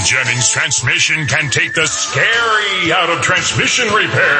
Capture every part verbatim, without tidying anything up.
Jennings Transmission can take the scary out of transmission repair.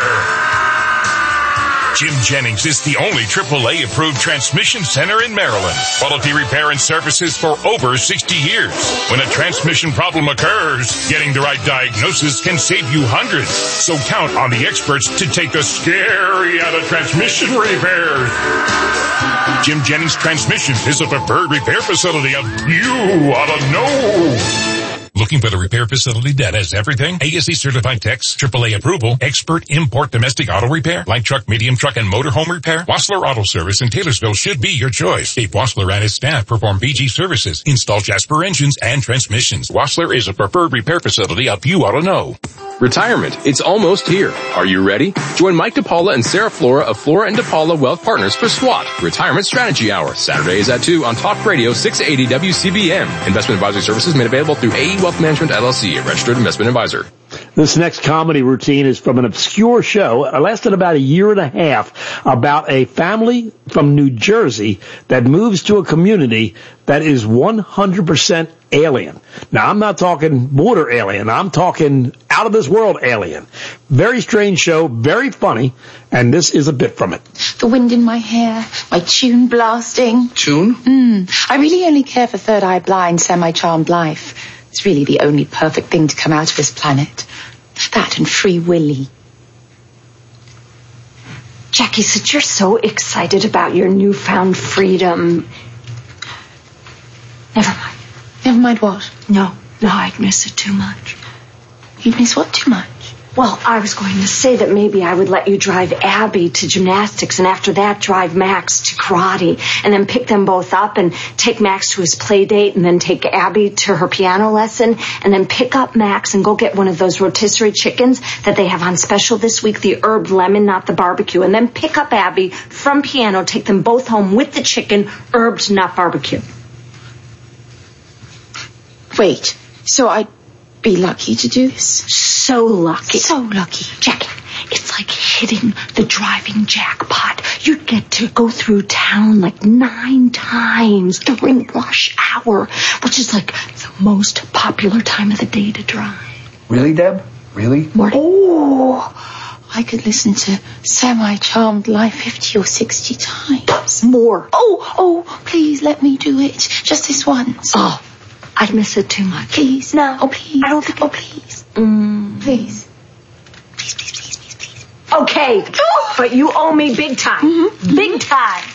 Jim Jennings is the only triple A approved transmission center in Maryland. Quality repair and services for over sixty years. When a transmission problem occurs, getting the right diagnosis can save you hundreds. So count on the experts to take the scary out of transmission repairs. Jim Jennings Transmission is a preferred repair facility of you ought to know. Looking for the repair facility that has everything? A S E certified techs, triple A approval, expert import domestic auto repair, light truck, medium truck, and motorhome repair. Wassler Auto Service in Taylorsville should be your choice. Dave Wassler and his staff perform B G services, install Jasper engines and transmissions. Wassler is a preferred repair facility of you ought to know. Retirement. It's almost here. Are you ready? Join Mike DePaula and Sarah Flora of Flora and DePaula Wealth Partners for SWAT, Retirement Strategy Hour. Saturdays at two on Talk Radio six eighty W C B M. Investment advisory services made available through A E Wealth Management L L C, a registered investment advisor. This next comedy routine is from an obscure show. It lasted about a year and a half, about a family from New Jersey that moves to a community that is one hundred percent alien. Now, I'm not talking border alien. I'm talking out of this world alien. Very strange show, very funny, and this is a bit from it. The wind in my hair, my tune blasting. Tune? Mm. I really only care for Third Eye Blind, Semi-Charmed Life. It's really the only perfect thing to come out of this planet. That and Free Willy. Jackie said you're so excited about your newfound freedom. Never mind. Never mind what? No, no, I'd miss it too much. You'd miss what too much? Well, I was going to say that maybe I would let you drive Abby to gymnastics and after that drive Max to karate and then pick them both up and take Max to his play date and then take Abby to her piano lesson and then pick up Max and go get one of those rotisserie chickens that they have on special this week, the herb lemon, not the barbecue, and then pick up Abby from piano, take them both home with the chicken, herbed, not barbecue. Wait, so I'd be lucky to do this? So lucky. So lucky. Jackie, it's like hitting the driving jackpot. You'd get to go through town like nine times during rush hour, which is like the most popular time of the day to drive. Really, Deb? Really? Morty? Oh, I could listen to Semi-Charmed Life fifty or sixty times. More. Oh, oh, please let me do it. Just this once. Oh. I'd miss it too much. Please. No. Oh, please. I don't think... Oh, please. Mm. Please. Please, please, please, please, please. Okay. Oh. But you owe me big time. Mm-hmm. Big time.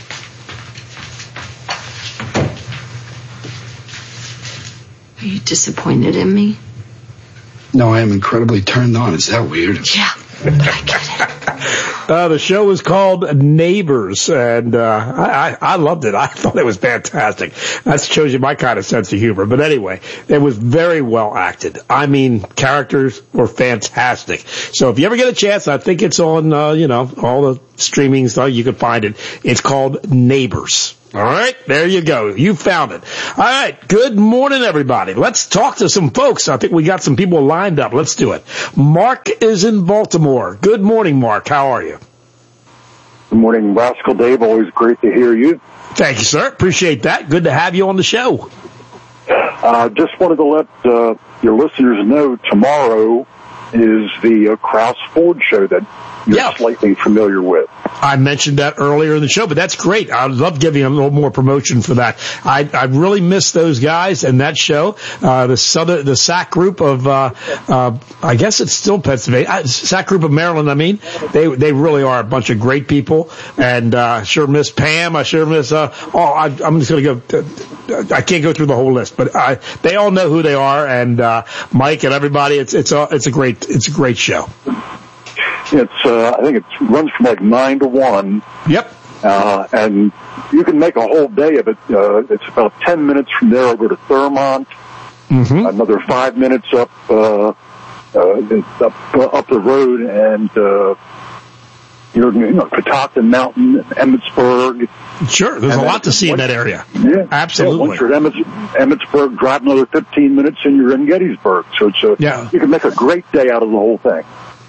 Are you disappointed in me? No, I am incredibly turned on. Is that weird? Yeah. I get it. Uh, the show was called Neighbors, and uh, I, I, I loved it. I thought it was fantastic. That shows you my kind of sense of humor. But anyway, it was very well acted. I mean, characters were fantastic. So if you ever get a chance, I think it's on, uh, you know, all the streaming stuff. You can find it. It's called Neighbors. All right, there you go. You found it. All right, good morning, everybody. Let's talk to some folks. I think we got some people lined up. Let's do it. Mark is in Baltimore. Good morning, Mark. How are you? Good morning, Rascal Dave. Always great to hear you. Thank you, sir. Appreciate that. Good to have you on the show. Uh, just wanted to let uh, your listeners know tomorrow is the uh, Krause Ford show that you're yeah. slightly familiar with. I mentioned that earlier in the show, but that's great. I'd love giving them a little more promotion for that. I, I really miss those guys and that show. Uh, the Southern, the S A C group of, uh, uh, I guess it's still Pennsylvania, uh, S A C group of Maryland, I mean. They, they really are a bunch of great people. And, uh, sure miss Pam. I sure miss, uh, oh, I, I'm just going to go, uh, I can't go through the whole list, but I, they all know who they are. And, uh, Mike and everybody, it's, it's a, it's a great, it's a great show. It's, uh, I think it runs from like nine to one. Yep. Uh, and you can make a whole day of it. Uh, it's about ten minutes from there over to Thurmont. Mm-hmm. Another five minutes up, uh, uh, up, uh, up the road and, uh, you're, you know, Catoctin Mountain, Emmitsburg. Sure. There's and a lot to see in that area. Yeah. Absolutely. Yeah, once you're at Emmits, Emmitsburg, drive another fifteen minutes and you're in Gettysburg. So it's a, yeah. you can make a great day out of the whole thing.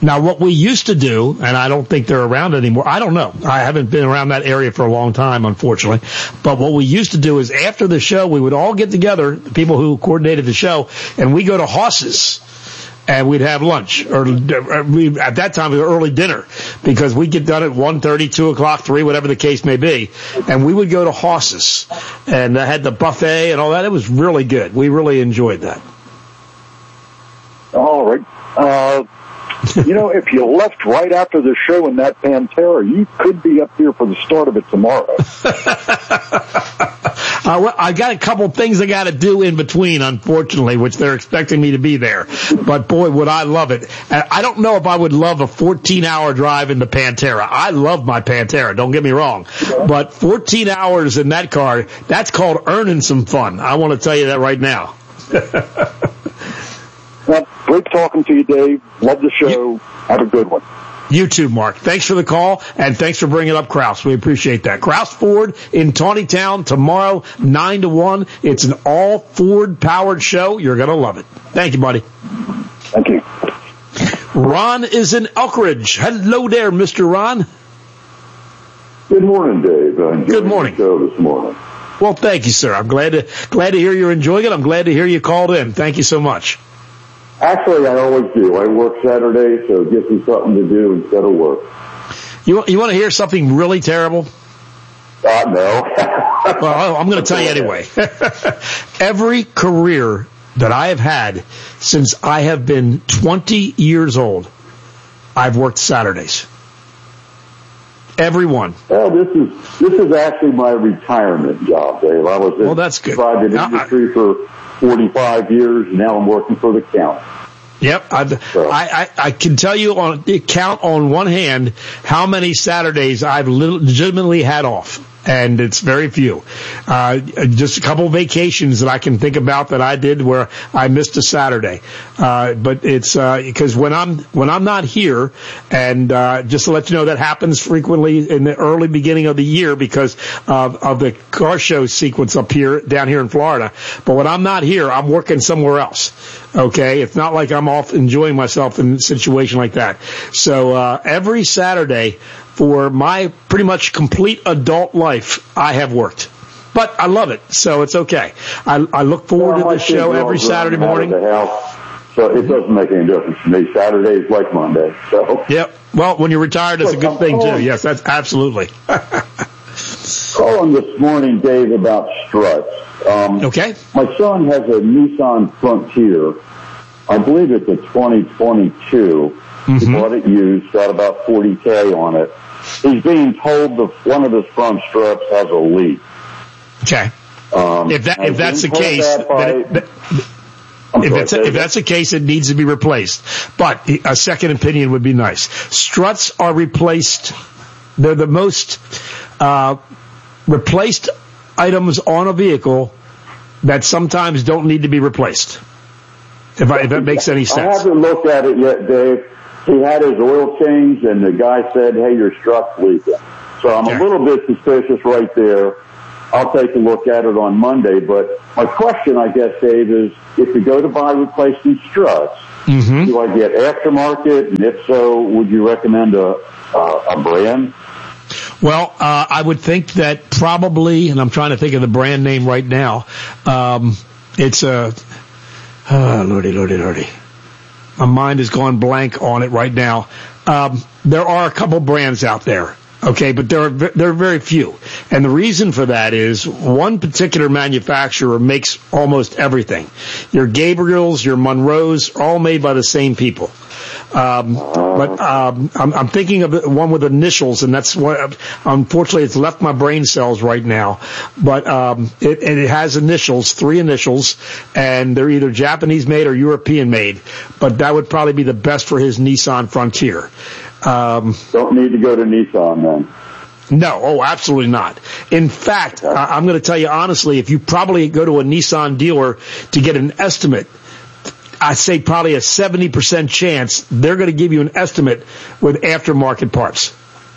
Now, what we used to do, and I don't think they're around anymore. I don't know. I haven't been around that area for a long time, unfortunately. But what we used to do is after the show, we would all get together, the people who coordinated the show, and we go to Hoss's. And we'd have lunch, or we, at that time, it was early dinner, because we'd get done at one thirty, two o'clock, three, whatever the case may be. And we would go to Hoss's, and I had the buffet and all that. It was really good. We really enjoyed that. All right. Uh, you know, if you left right after the show in that Pantera, you could be up here for the start of it tomorrow. Uh, well, I got a couple things I got to do in between, unfortunately, which they're expecting me to be there. But boy, would I love it. And I don't know if I would love a fourteen hour drive in the Pantera. I love my Pantera, don't get me wrong. But fourteen hours in that car, that's called earning some fun. I want to tell you that right now. Well, great talking to you, Dave. Love the show. You, Have a good one. You too, Mark. Thanks for the call, and thanks for bringing up Kraus. We appreciate that. Kraus Ford in Taneytown tomorrow, nine to one. It's an all Ford-powered show. You're going to love it. Thank you, buddy. Thank you. Ron is in Elkridge. Hello there, Mister Ron. Good morning, Dave. Uh, Good morning. The show this morning. Well, thank you, sir. I'm glad to glad to hear you're enjoying it. I'm glad to hear you called in. Thank you so much. Actually, I always do. I work Saturday, so it gives me something to do instead of work. You you want to hear something really terrible? Uh, no. Well, I'm going to tell you anyway. Every career that I have had since I have been twenty years old, I've worked Saturdays. Every one. Well, this is this is actually my retirement job, Dave. I was in well, that's good. private now, industry I, for forty-five years, and now I'm working for the county. Yep, I've, so. I, I I can tell you on count on one hand how many Saturdays I've legitimately had off. And it's very few. Uh, just a couple of vacations that I can think about that I did where I missed a Saturday. Uh, but it's, uh, because when I'm, when I'm not here, and, uh, just to let you know, that happens frequently in the early beginning of the year because of, of the car show sequence up here, down here in Florida. But when I'm not here, I'm working somewhere else. Okay. It's not like I'm off enjoying myself in a situation like that. So, uh, every Saturday, for my pretty much complete adult life, I have worked. But I love it, so it's okay. I, I look forward well, to the show every Saturday morning. The house, so it doesn't make any difference to me. Saturday is like Monday. So. Yep. Well, when you're retired, it's a good thing, too. Yes, that's absolutely. Calling this morning, Dave, about struts. Um, okay. My son has a Nissan Frontier. I believe it's a twenty twenty-two. Mm-hmm. He bought it used, got about forty K on it. He's being told that one of his front struts has a leak. Okay. Um, if that if that's the case, that by, then it, that, if, sorry, it's a, if that's the case, it needs to be replaced. But a second opinion would be nice. Struts are replaced. They're the most uh, replaced items on a vehicle that sometimes don't need to be replaced. If, I, if that makes any sense. I haven't looked at it yet, Dave. He had his oil changed, and the guy said, hey, your strut's leaking. So I'm okay. a little bit suspicious right there. I'll take a look at it on Monday. But my question, I guess, Dave, is if you go to buy replacement struts, mm-hmm. do I get aftermarket? And if so, would you recommend a, uh, a brand? Well, uh, I would think that probably, and I'm trying to think of the brand name right now, um, it's a... Oh, lordy, lordy, lordy. My mind has gone blank on it right now. Um, there are a couple brands out there, okay, but there are, there are very few. And the reason for that is one particular manufacturer makes almost everything. Your Gabriels, your Monroes, all made by the same people. Um, but um, I'm, I'm thinking of one with initials, and that's what, unfortunately, it's left my brain cells right now. But um, it, it has initials, three initials, and they're either Japanese made or European made. But that would probably be the best for his Nissan Frontier. Um, Don't need to go to Nissan then. No, oh, absolutely not. In fact, okay. I, I'm going to tell you honestly, if you probably go to a Nissan dealer to get an estimate, I say probably a seventy percent chance they're going to give you an estimate with aftermarket parts.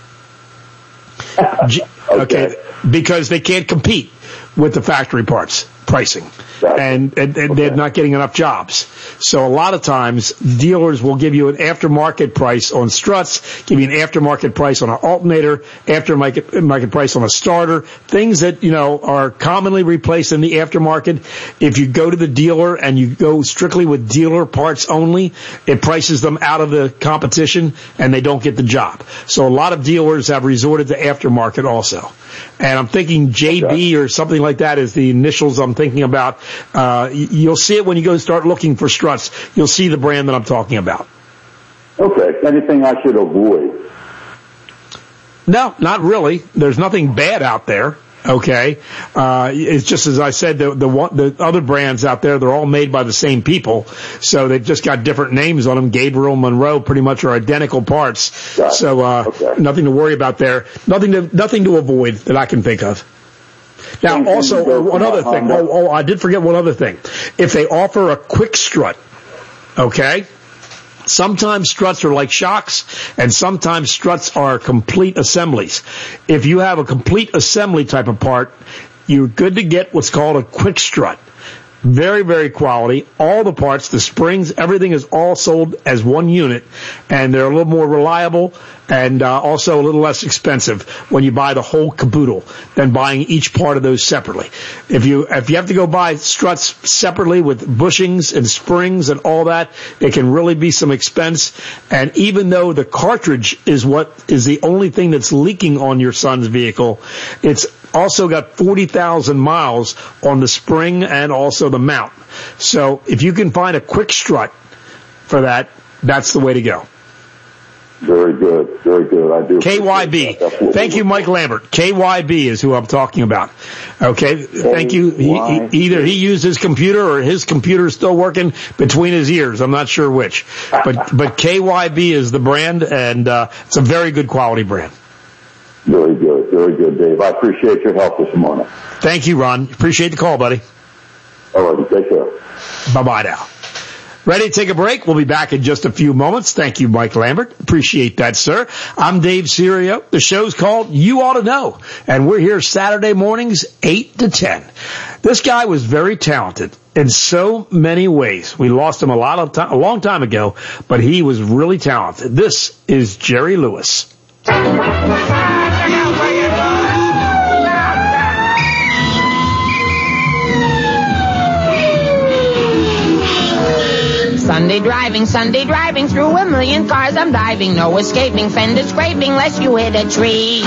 okay. okay. Because they can't compete with the factory parts pricing. Exactly. And, and, and okay. they're not getting enough jobs. So a lot of times dealers will give you an aftermarket price on struts, give you an aftermarket price on an alternator, aftermarket market price on a starter, things that, you know, are commonly replaced in the aftermarket. If you go to the dealer and you go strictly with dealer parts only, it prices them out of the competition and they don't get the job. So a lot of dealers have resorted to aftermarket also. And I'm thinking J B okay. or something like that is the initials I'm thinking about. Uh, you'll see it when you go start looking for struts. You'll see the brand that I'm talking about. Okay. Anything I should avoid? No, not really. There's nothing bad out there. Okay. Uh, it's just as I said, the, the one, the other brands out there, they're all made by the same people. So they've just got different names on them. Gabriel, Monroe pretty much are identical parts. Got so, uh, okay. nothing to worry about there. Nothing to, nothing to avoid that I can think of. Now, Anything also, one other thing. Oh, oh, I did forget one other thing. If they offer a quick strut, okay? Sometimes struts are like shocks, and sometimes struts are complete assemblies. If you have a complete assembly type of part, you're good to get what's called a quick strut. Very, very quality. All the parts, the springs, everything is all sold as one unit, and they're a little more reliable and uh, also a little less expensive when you buy the whole caboodle than buying each part of those separately. If you if you have to go buy struts separately with bushings and springs and all that, it can really be some expense. And even though the cartridge is what is the only thing that's leaking on your son's vehicle, it's also got forty thousand miles on the spring and also the mount. So if you can find a quick strut for that, that's the way to go. Very good. Very good. I do. K Y B. Thank you, Mike Lambert. K Y B is who I'm talking about. Okay. Thank you. He, he, either he used his computer or his computer is still working between his ears. I'm not sure which. But, but K Y B is the brand, and uh, it's a very good quality brand. Very good. Very good, Dave. I appreciate your help this morning. Thank you, Ron. Appreciate the call, buddy. All right. Take care. Bye-bye now. Ready to take a break? We'll be back in just a few moments. Thank you, Mike Lambert. Appreciate that, sir. I'm Dave Serio. The show's called You Ought to Know, and we're here Saturday mornings, eight to ten. This guy was very talented in so many ways. We lost him a lot of time, a long time ago, but he was really talented. This is Jerry Lewis. Sunday driving, Sunday driving through a million cars I'm diving. No escaping, fender scraping lest you hit a tree.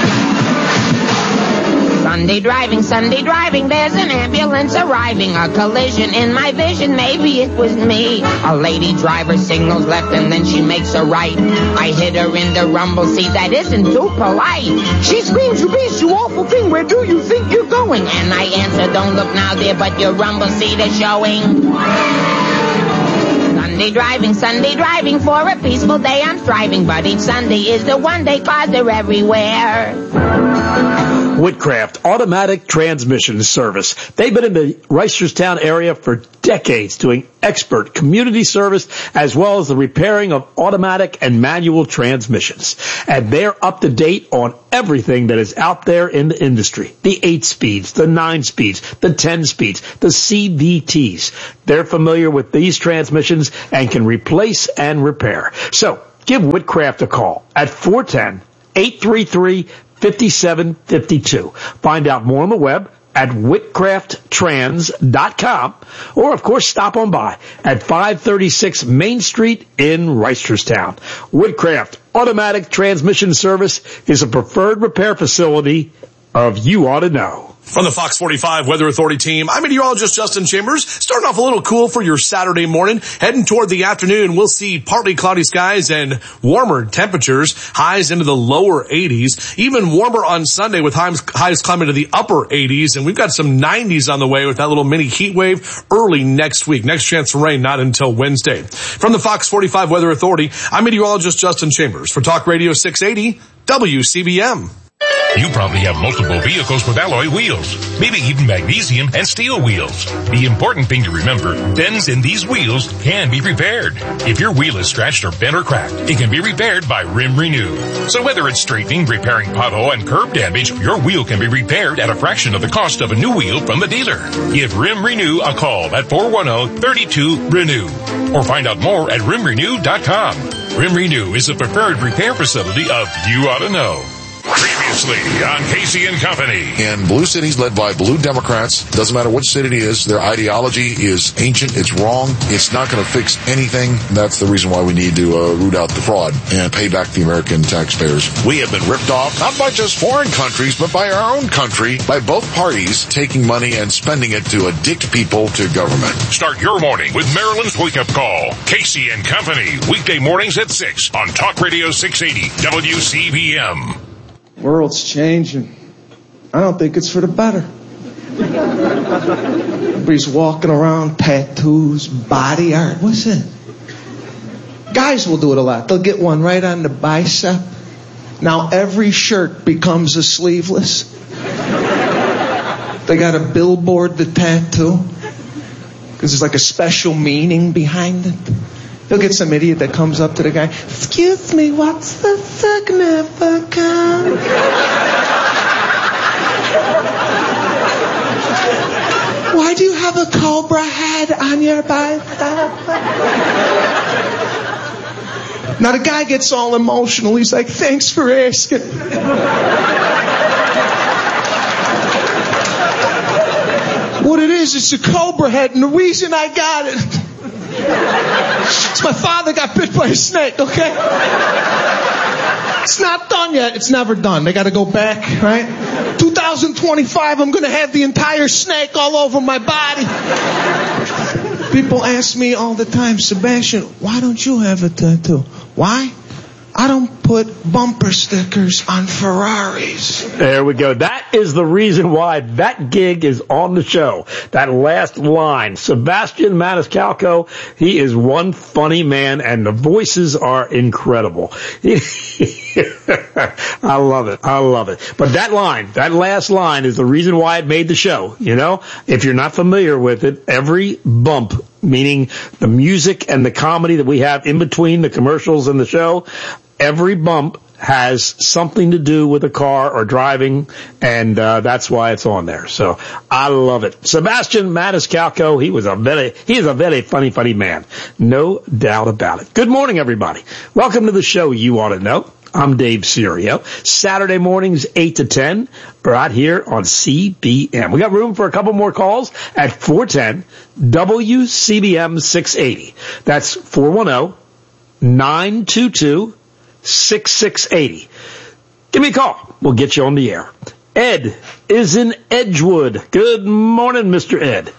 Sunday driving, Sunday driving, there's an ambulance arriving. A collision in my vision, maybe it was me. A lady driver signals left and then she makes a right. I hit her in the rumble seat, that isn't too polite. She screams, you beast, you awful thing, where do you think you're going? And I answer, don't look now dear, but your rumble seat is showing. Sunday driving, Sunday driving, for a peaceful day I'm striving, but each Sunday is the one day cars are everywhere. Whitcraft Automatic Transmission Service. They've been in the Reisterstown area for decades doing expert community service as well as the repairing of automatic and manual transmissions. And they're up to date on everything that is out there in the industry. The eight speeds, the nine speeds, the ten speeds, the C V Ts. They're familiar with these transmissions and can replace and repair. So give Whitcraft a call at four one zero, eight three three, five seven five two. Find out more on the web at whitcraft trans dot com, or of course stop on by at five thirty-six Main Street in Reisterstown. Whitcraft Automatic Transmission Service is a preferred repair facility of You Ought to Know. From the Fox forty-five Weather Authority team, I'm meteorologist Justin Chambers. Starting off a little cool for your Saturday morning. Heading toward the afternoon, we'll see partly cloudy skies and warmer temperatures. Highs into the lower eighties. Even warmer on Sunday with highs, highs climbing to the upper eighties. And we've got some nineties on the way with that little mini heat wave early next week. Next chance for rain, not until Wednesday. From the Fox forty-five Weather Authority, I'm meteorologist Justin Chambers for Talk Radio six eighty W C B M. You probably have multiple vehicles with alloy wheels, maybe even magnesium and steel wheels. The important thing to remember, bends in these wheels can be repaired. If your wheel is scratched or bent or cracked, it can be repaired by Rim Renew. So whether it's straightening, repairing pothole, and curb damage, your wheel can be repaired at a fraction of the cost of a new wheel from the dealer. Give Rim Renew a call at four one zero, three two, renew or find out more at rim renew dot com. Rim Renew is the preferred repair facility of You Ought to Know. Previously on Casey and Company. In blue cities led by blue Democrats, doesn't matter which city it is, their ideology is ancient, it's wrong, it's not going to fix anything. That's the reason why we need to uh, root out the fraud and pay back the American taxpayers. We have been ripped off, not by just foreign countries, but by our own country, by both parties taking money and spending it to addict people to government. Start your morning with Maryland's Wake Up Call. Casey and Company, weekday mornings at six on Talk Radio six eighty W C B M. World's changing. I don't think it's for the better. Everybody's walking around, tattoos, body art. What's it? Guys will do it a lot. They'll get one right on the bicep. Now every shirt becomes a sleeveless. They got to billboard the tattoo because there's like a special meaning behind it. He'll get some idiot that comes up to the guy. Excuse me, what's the significance? Why do you have a cobra head on your bicep? Now the guy gets all emotional. He's like, thanks for asking. What it is, it's a cobra head, and the reason I got it... It's my father got bit by a snake, okay? It's not done yet. It's never done. They got to go back, right? two thousand twenty-five, I'm going to have the entire snake all over my body. People ask me all the time, Sebastian, why don't you have a tattoo? Why? I don't put bumper stickers on Ferraris. There we go. That is the reason why that gig is on the show. That last line. Sebastian Maniscalco, he is one funny man, and the voices are incredible. I love it. I love it. But that line, that last line is the reason why it made the show. You know, if you're not familiar with it, every bump, meaning the music and the comedy that we have in between the commercials and the show, every bump has something to do with a car or driving, and uh, that's why it's on there. So I love it. Sebastian Maniscalco, he was a very, he is a very funny, funny man. No doubt about it. Good morning, everybody. Welcome to the show You Ought to Know. I'm Dave Serio. Saturday mornings, eight to ten, right here on C B M. We got room for a couple more calls at four one zero W C B M six eighty. That's four one zero, nine two two, six six eight zero. Give me a call. We'll get you on the air. Ed is in Edgewood. Good morning, Mister Ed.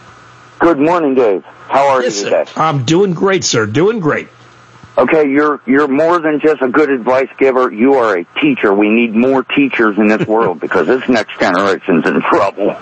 Good morning, Dave. How are yes, you today? Sir. I'm doing great, sir. Doing great. Okay, you're you're more than just a good advice giver. You are a teacher. We need more teachers in this world because this next generation's in trouble.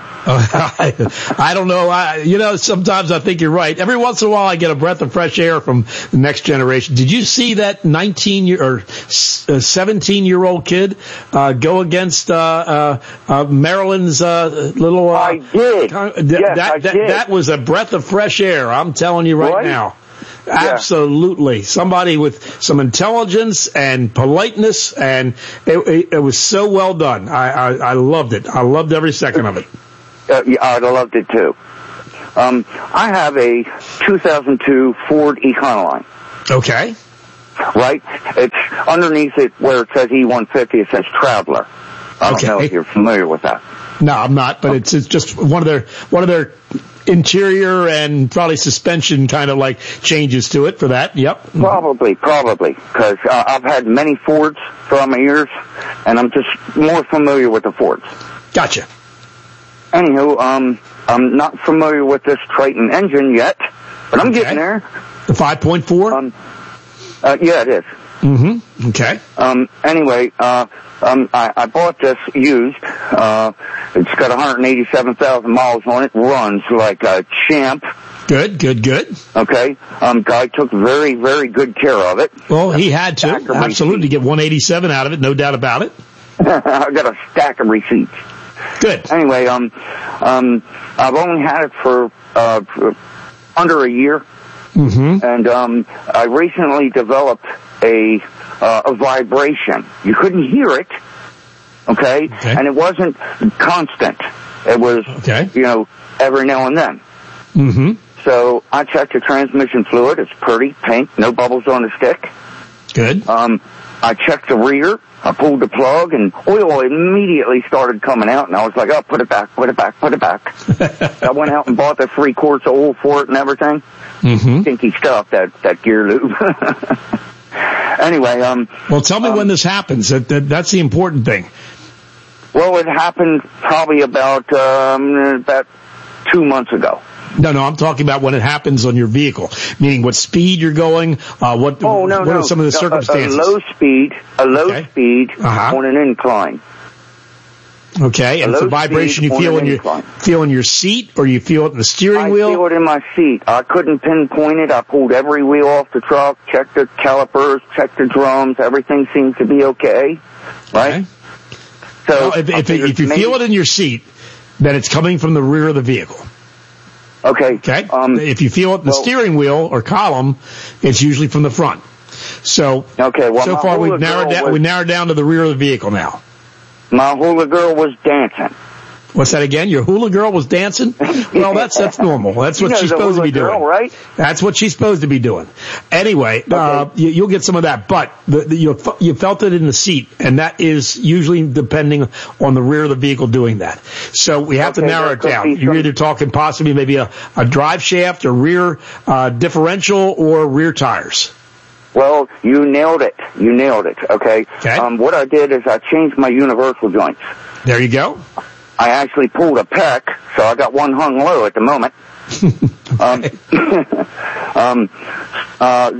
I, I don't know. I, you know, sometimes I think you're right. Every once in a while, I get a breath of fresh air from the next generation. Did you see that nineteen year or seventeen year old kid uh, go against uh, uh, uh, Maryland's uh, little? Uh, I did. Con- yes, that, I that, did. That was a breath of fresh air. I'm telling you right, right? now. Yeah. Absolutely. Somebody with some intelligence and politeness, and it, it, it was so well done. I, I, I loved it. I loved every second of it. Uh, yeah, I loved it too. Um, I have a two thousand two Ford Econoline. Okay. Right? It's underneath it where it says E one fifty, it says Traveler. I okay. don't know if you're familiar with that. No, I'm not, but it's, it's just one of their, one of their interior and probably suspension kind of like changes to it for that. Yep. Probably, probably, because uh, I've had many Fords throughout my years, and I'm just more familiar with the Fords. Gotcha. Anywho, um, I'm not familiar with this Triton engine yet, but I'm okay. getting there. The five point four? Um, uh, yeah, it is. Mm-hmm. Okay. Um, anyway, uh, um, I, I bought this used. Uh, it's got one hundred eighty-seven thousand miles on it. Runs like a champ. Good, good, good. Okay. Um, guy took very, very good care of it. Well, he had to. Absolutely. To get one eighty-seven out of it, no doubt about it. I got a stack of receipts. Good. Anyway, um, um, I've only had it for, uh, for under a year. Mm-hmm. And, um, I recently developed a, uh, a vibration. You couldn't hear it. Okay? Okay. And it wasn't constant. It was, okay. you know, every now and then. Mm-hmm. So I checked the transmission fluid. It's pretty pink, no bubbles on the stick. Good. Um, I checked the rear. I pulled the plug, and oil immediately started coming out. And I was like, "Oh, put it back, put it back, put it back." I went out and bought the three quarts of oil for it and everything. Mm-hmm. Stinky stuff, that that gear lube. Anyway, um. Well, tell me um, when this happens. That, that that's the important thing. Well, it happened probably about um about two months ago. No, no, I'm talking about when it happens on your vehicle, meaning what speed you're going, uh, what, oh, no, what no. are some of the circumstances? A, a low speed, a low okay. speed uh-huh. on an incline. Okay, and it's a vibration you feel in your, feel in your seat, or you feel it in the steering I wheel? I feel it in my seat. I couldn't pinpoint it. I pulled every wheel off the truck, checked the calipers, checked the drums. Everything seems to be okay, right? Okay. So well, if, if, if you maybe, feel it in your seat, then it's coming from the rear of the vehicle. Okay. Okay. Um, if you feel it in the well, steering wheel or column, it's usually from the front. So, okay, well, so far we've narrowed down, was, we narrowed down to the rear of the vehicle now. My hula girl was dancing. What's that again? Your hula girl was dancing? Well, that's that's normal. That's what you know she's the supposed to be girl, doing. Right? That's what she's supposed to be doing. Anyway, okay. uh, you, you'll get some of that, but the, the, you, you felt it in the seat, and that is usually depending on the rear of the vehicle doing that. So we have okay, to narrow it down. You're either talking possibly maybe a, a drive shaft, or rear uh, differential, or rear tires. Well, you nailed it. You nailed it. Okay. Okay. Um, what I did is I changed my universal joints. There you go. I actually pulled a peck, so I got one hung low at the moment. um, um, uh,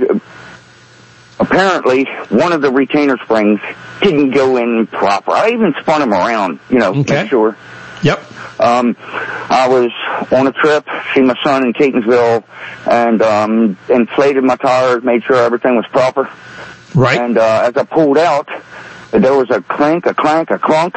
apparently, one of the retainer springs didn't go in proper. I even spun them around, you know, okay. make sure. Yep. Um, I was on a trip, see my son in Catonsville, and um, inflated my tires, made sure everything was proper. Right. And uh, as I pulled out, there was a clink, a clank, a clunk,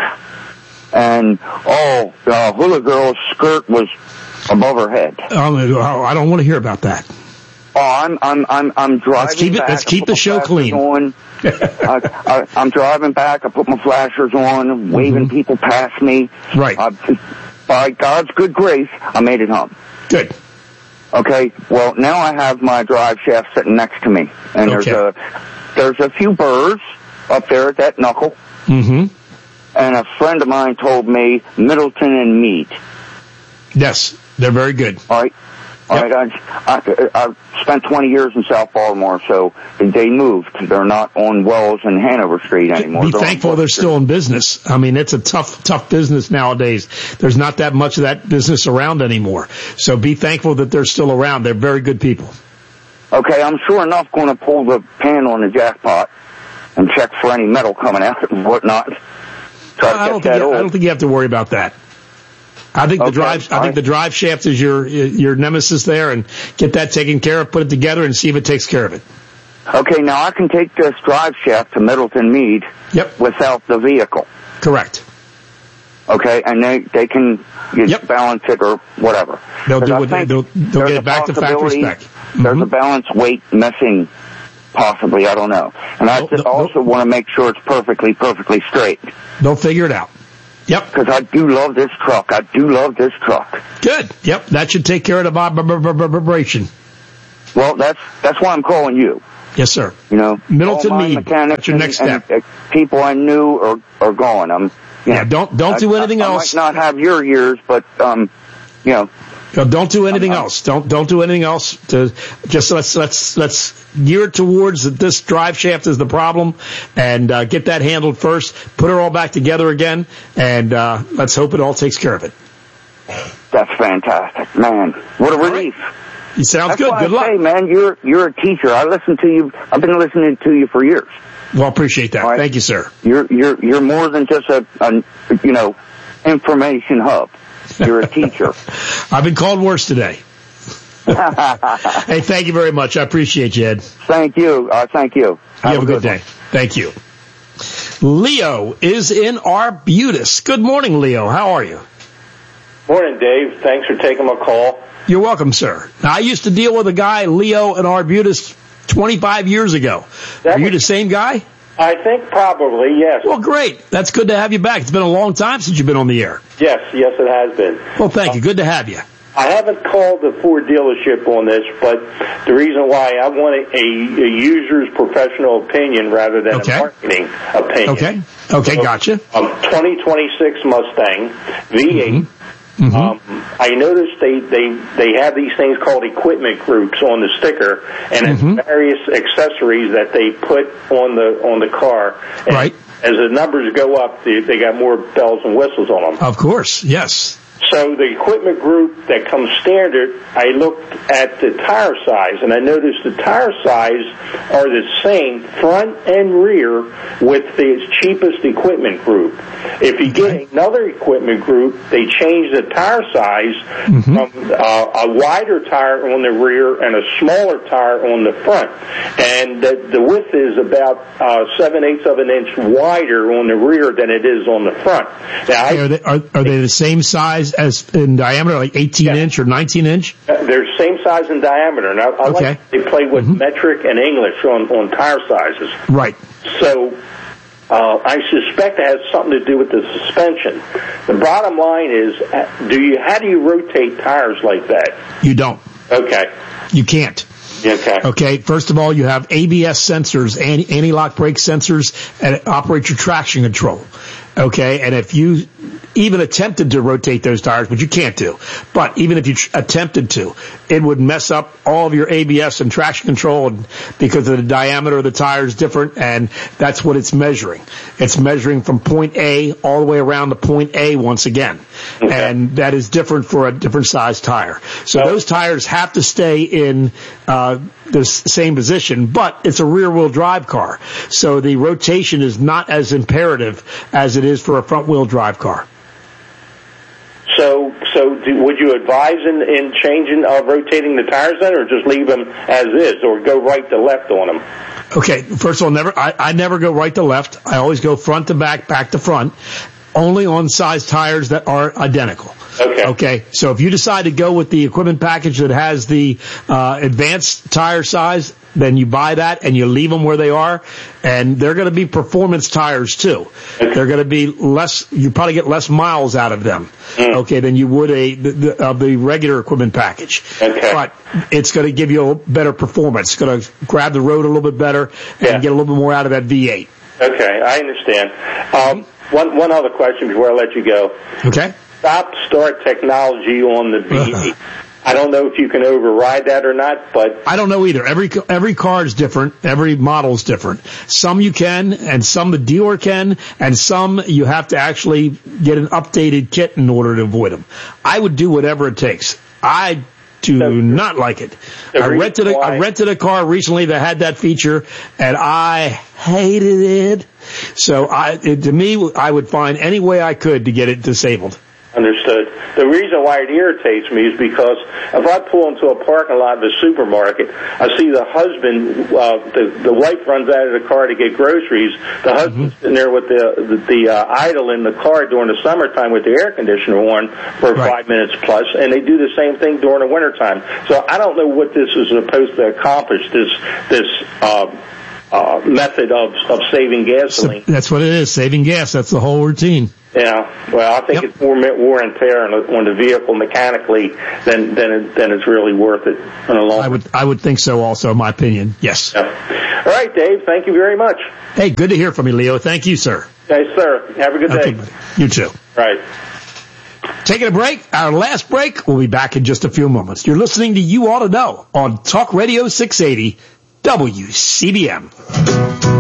and oh, the hula girl's skirt was above her head. Um, I don't want to hear about that. Oh, I'm I'm I'm I'm driving. Let's keep it. Back. Let's keep the show clean. On. I, I, I'm driving back. I put my flashers on, waving mm-hmm. people past me. Right. I, by God's good grace, I made it home. Good. Okay. Well, now I have my drive shaft sitting next to me, and okay. there's a there's a few burrs up there at that knuckle. Mm-hmm. And a friend of mine told me Middleton and Mead. Yes, they're very good. All right. All yep. right. I, I, I spent twenty years in South Baltimore, so they moved. They're not on Wells and Hanover Street anymore. Be they're thankful they're still in business. I mean, it's a tough, tough business nowadays. There's not that much of that business around anymore. So be thankful that they're still around. They're very good people. Okay, I'm sure enough going to pull the pin on the jackpot and check for any metal coming out and whatnot. Try to I, don't get think that you, I don't think you have to worry about that. I think okay, the drive, I right. think the drive shaft is your your nemesis there, and get that taken care of. Put it together and see if it takes care of it. Okay, now I can take this drive shaft to Middleton Mead. Yep. Without the vehicle. Correct. Okay, and they they can you yep. balance it or whatever. They'll do what they, they'll they'll get it back to factory spec. Mm-hmm. There's a balance weight missing, possibly. I don't know, and I they'll, also they'll, want to make sure it's perfectly perfectly straight. They'll figure it out. Yep. Because I do love this truck. I do love this truck. Good. Yep. That should take care of the vibration. Well, that's that's why I'm calling you. Yes, sir. You know, Middleton Mead. That's your next and, step. And, uh, people I knew are are gone. I'm. You yeah. know, don't don't do anything I, else. I might not have your years, but um, you know. No, don't do anything I'm, else. Don't don't do anything else. To just let's let's let's gear it towards that. This drive shaft is the problem, and uh, get that handled first. Put it all back together again, and uh, let's hope it all takes care of it. That's fantastic, man. What a relief. Right. You sounds That's good. What Good I luck, say, man. You're you're a teacher. I listen to you. I've been listening to you for years. Well, appreciate that. Right? Thank you, sir. You're you're you're more than just a, a you know information hub. You're a teacher. I've been called worse today. Hey, thank you very much. I appreciate you, Ed. Thank you. Uh, thank you. Have, you have a good, good day. Thank you. Leo is in Arbutus. Good morning, Leo. How are you? Morning, Dave. Thanks for taking my call. You're welcome, sir. Now, I used to deal with a guy, Leo, in Arbutus twenty-five years ago. That are you was, the same guy? I think probably, yes. Well, great. That's good to have you back. It's been a long time since you've been on the air. Yes, yes, it has been. Well, thank you. Good to have you. I haven't called the Ford dealership on this, but the reason why I want a, a user's professional opinion rather than okay. a marketing opinion. Okay. Okay, so, gotcha. Um, twenty twenty-six Mustang V eight. Mm-hmm. Mm-hmm. Um, I noticed they, they, they have these things called equipment groups on the sticker, and mm-hmm. it's various accessories that they put on the on the car. And right. As the numbers go up, they, they got more bells and whistles on them. Of course, yes. So the equipment group that comes standard, I looked at the tire size, and I noticed the tire size are the same front and rear with the cheapest equipment group. If you get another equipment group, they change the tire size mm-hmm. from uh, a wider tire on the rear and a smaller tire on the front. And the, the width is about uh, seven-eighths of an inch wider on the rear than it is on the front. Now, I, are, they, are, are they the same size as in diameter, like eighteen yeah. inch or nineteen inch? Uh, they're same size in diameter. Now, I okay. like they play with mm-hmm. metric and English on, on tire sizes. Right. So uh, I suspect it has something to do with the suspension. The bottom line is, do you how do you rotate tires like that? You don't. Okay. You can't. Okay. Okay. First of all, you have A B S sensors, anti- anti-lock brake sensors, and it operates your traction control. Okay. And if you even attempted to rotate those tires, which you can't do, but even if you tr- attempted to, it would mess up all of your A B S and traction control, and because of the diameter of the tire is different, and that's what it's measuring. It's measuring from point A all the way around to point A once again. Okay. And that is different for a different size tire. So oh. those tires have to stay in uh the same position, but it's a rear-wheel drive car. So the rotation is not as imperative as it is for a front-wheel drive car. So, so do, would you advise in, in changing, uh, rotating the tires then, or just leave them as is, or go right to left on them? Okay, first of all, never, I, I never go right to left. I always go front to back, back to front, only on size tires that are identical. Okay. Okay. So if you decide to go with the equipment package that has the uh, advanced tire size, then you buy that and you leave them where they are, and they're going to be performance tires too. Okay. They're going to be less. You probably get less miles out of them. Mm. Okay, than you would a the, the, uh, the regular equipment package. Okay. But it's going to give you a better performance. It's going to grab the road a little bit better and yeah. get a little bit more out of that V eight. Okay, I understand. Um, one one other question before I let you go. Okay. Stop start technology on the V eight. I don't know if you can override that or not, but I don't know either. Every every car is different. Every model is different. Some you can, and some the dealer can, and some you have to actually get an updated kit in order to avoid them. I would do whatever it takes. I do so, not like it. I rented a, I rented a car recently that had that feature, and I hated it. So I, it, to me, I would find any way I could to get it disabled. Understood. The reason why it irritates me is because if I pull into a parking lot of a supermarket, I see the husband, uh, the, the wife runs out of the car to get groceries. The husband's mm-hmm. sitting there with the the, the uh, idle in the car during the summertime with the air conditioner on for right. five minutes plus, and they do the same thing during the wintertime. So I don't know what this is supposed to accomplish, this, this, uh, uh, method of, of saving gasoline. So that's what it is, saving gas. That's the whole routine. Yeah, well, I think yep. it's more wear and tear on the, on the vehicle mechanically than than it, than it's really worth it in the long run. I would I would think so also, in my opinion. Yes. Yeah. All right, Dave. Thank you very much. Hey, good to hear from you, Leo. Thank you, sir. Hey, sir. Have a good okay, day. Buddy. You too. Right. Taking a break. Our last break. We'll be back in just a few moments. You're listening to You Ought to Know on Talk Radio six eighty W C B M.